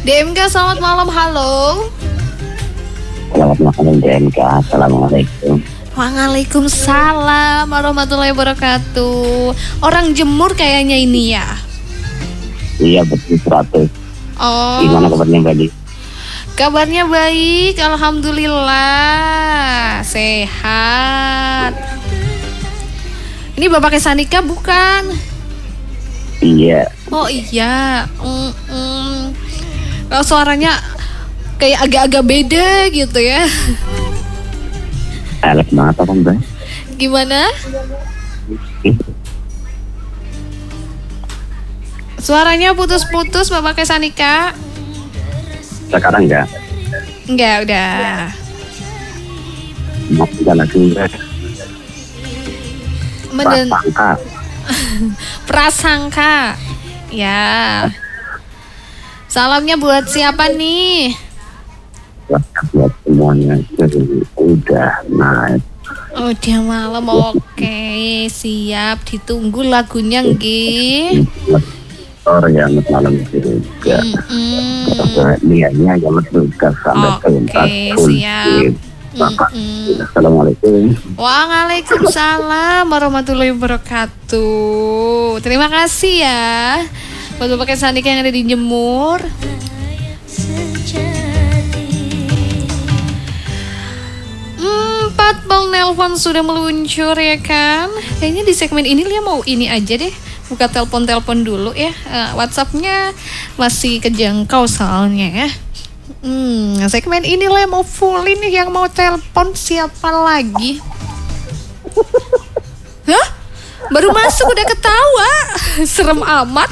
DMK selamat malam, halo. Selamat malam DMK, assalamualaikum. Waalaikumsalam warahmatullahi wabarakatuh. Orang Jemur kayaknya ini ya. Iya betul 100. Oh. Gimana kabarnya Mbak Di? Kabarnya baik, alhamdulillah. Sehat. Ini Bapak Kesanika bukan? Iya. Oh iya. Kalau suaranya kayak agak-agak beda gitu ya. Elek banget apa Mbak? Gimana? Suaranya putus-putus Bapak Kesanika. Sekarang enggak? Enggak, udah. Mau enggak lagi Mbak? Prasangka. Prasangka. Ya. Salamnya buat siapa nih? Buat semuanya. Jadi udah naik. Udah malam, oke. Siap, ditunggu lagunya nggih. Yang malam juga. Niatnya yang juga sampai tuntas. Siap. Assalamualaikum. Waalaikumsalam warahmatullahi wabarakatuh. Terima kasih ya buat Bapak Kesanika yang ada di Jemur. Empat bang nelpon sudah meluncur ya kan. Kayaknya di segmen ini Lia mau ini aja deh, buka telepon dulu ya. WhatsAppnya masih kejangkau soalnya ya. Segmen ini Lia mau full ini, yang mau telepon siapa lagi? Hah? Baru masuk udah ketawa. Serem amat.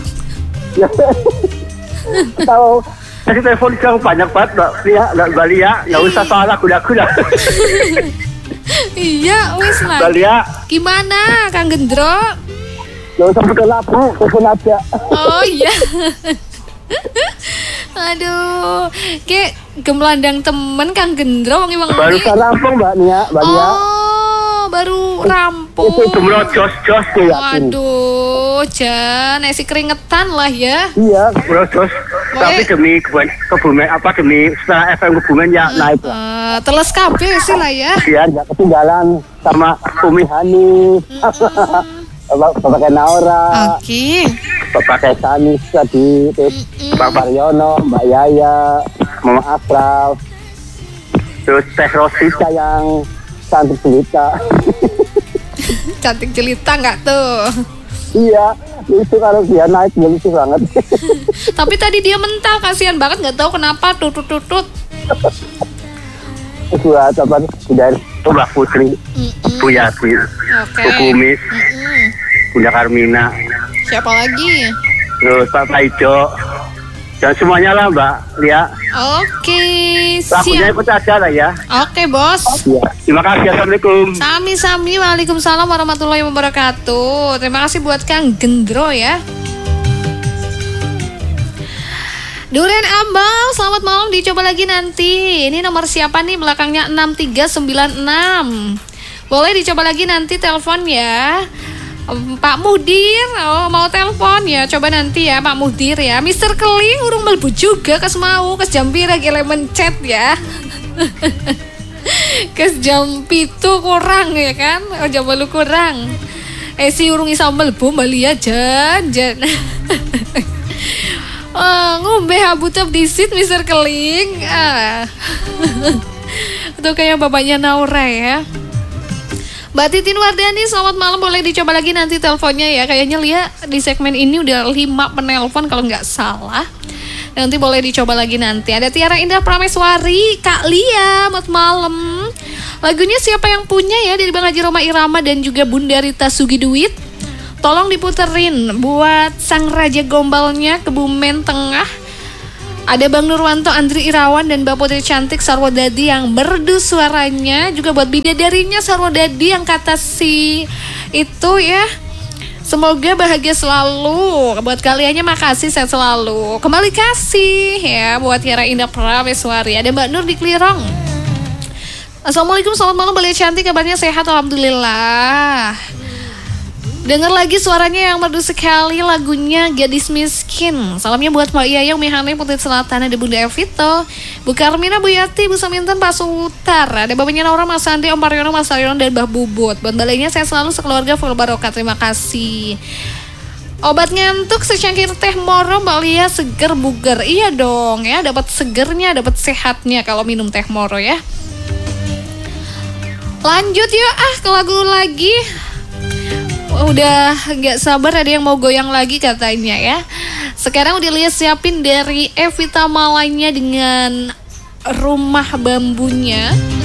Tahu kasih telepon sekarang banyak banget Mbak Lia, nggak usah soal aku dah. Iya, wis lah. Mbak Lia, gimana Kang Gendro? nggak usah buka lagu, telepon aja. Oh iya. Aduh, kayak gemelandang temen Kang Gendro wong Baru rampung Mbak Lia. Oh, baru rampung. Itu jumlah jos tuh yakin. Waduh, Jan, esi keringetan lah ya. Iya, jumlah jos. Tapi demi Kebumen demi setelah FM Kebumen ya naik. Teles kabeh sih lah ya. Biar nggak ketinggalan sama Umi Hani. Bapak Naura. Oke. Bapak Sanis tadi, Pak Baryono, Mbak Yaya, Mama Asraf, terus Teh Rosita yang cantik jelita. Cantik jelita nggak tuh? Iya, itu kalau dia naik dia lucu banget. Tapi tadi dia mental, kasihan banget, nggak tahu kenapa tutut. Buat apa? Dari Mbak Putri, Bu Yati, Bu Kumis, Bunda Karmina. Siapa lagi? Terus Pak Taijo. Dan semuanya lah Mbak Lia. Oke, lagunya siap. ikut aja lah ya. Oke bos. Ya. Terima kasih, assalamualaikum. Sami-sami, waalaikumsalam warahmatullahi wabarakatuh. Terima kasih buat Kang Gendro ya. Durian Ambal, selamat malam, dicoba lagi nanti. Ini nomor siapa nih, belakangnya 6396. Boleh dicoba lagi nanti, telepon ya. Pak Muhdir, mau telepon ya, coba nanti ya Pak Muhdir ya. Mister Keling urung melbu juga kes mau, kes jam pira gile mencet ya. Kes jam pitu kurang ya kan, jam balu kurang. Si urung isa melbu bali ya jan. Ngombe habu tap disit Mister Keling. Itu kayak bapaknya Naura ya. Mbak Titin Wardani, selamat malam, boleh dicoba lagi nanti teleponnya ya. Kayaknya Lia di segmen ini udah 5 penelpon kalau nggak salah. Nanti boleh dicoba lagi nanti. Ada Tiara Indah Prameswari, Kak Lia, selamat malam. Lagunya siapa yang punya ya, dari Bang Haji Roma Irama dan juga Bunda Rita Sugiduit. Tolong diputerin buat sang raja gombalnya Kebumen Tengah. Ada Bang Nurwanto, Andri Irawan, dan Mbak Putri Cantik Sarwodadi yang merdu suaranya. Juga buat bidadarinya Sarwodadi yang kata si itu ya. Semoga bahagia selalu. Buat kaliannya makasih, sehat selalu. Kembali kasih ya buat Tiara Indah Prameswari. Ada Mbak Nur di Klirong. Assalamualaikum, selamat malam Mbak Lia Cantik, kabarnya sehat alhamdulillah. Dengar lagi suaranya yang merdu sekali, lagunya Gadis Miskin. Salamnya buat Mbak Yayang, Mihane, Putri Selatan, ada Bunda Evito, Bu Karmina, Bu Yati, Bu Samintan, Pak Sutar, ada Bapaknya Naura, Mas Andi, Om Pariono, Mas Aryono, dan Mbah Bubut. Buat balainya saya selalu sekeluarga full barokah, terima kasih. Obat ngantuk secangkir teh moro, Mbak Lia, seger buger. Iya dong ya, dapat segernya, dapat sehatnya kalau minum teh moro ya. Lanjut yuk ke lagu lagi. Udah gak sabar, ada yang mau goyang lagi katanya ya. Sekarang udah lihat siapin dari Evita Malanya dengan Rumah Bambunya.